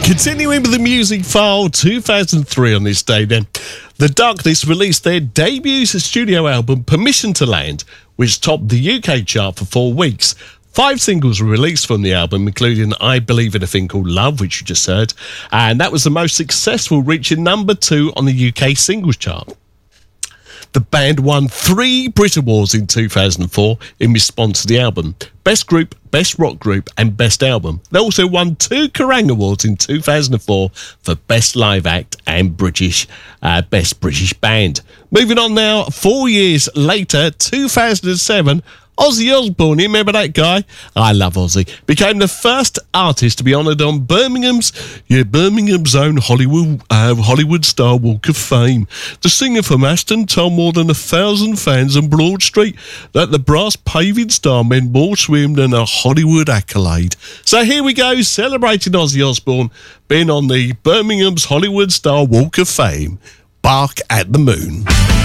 Continuing with the Music File, 2003 on this day then. The Darkness released their debut studio album, Permission to Land, which topped the UK chart for 4 weeks. 5 singles were released from the album, including I Believe in a Thing Called Love, which you just heard, and that was the most successful, reaching number 2 on the UK singles chart. The band won 3 Brit Awards in 2004 in response to the album. Best Group, Best Rock Group and Best Album. They also won 2 Kerrang Awards in 2004 for Best Live Act and Best British Band. Moving on now, 4 years later, 2007, Ozzy Osbourne, you remember that guy? I love Ozzy. Became the first artist to be honoured on Birmingham's own Hollywood Star Walk of Fame. The singer from Aston told more than 1,000 fans on Broad Street that the brass paving star meant more to him than a Hollywood accolade. So here we go, celebrating Ozzy Osbourne being on the Birmingham's Hollywood Star Walk of Fame. Bark at the Moon.